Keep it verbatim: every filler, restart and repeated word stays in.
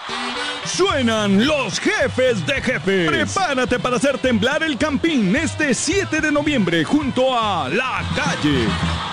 Suenan los jefes de jefes. Prepárate para hacer temblar el Campín este siete de noviembre junto a La Calle.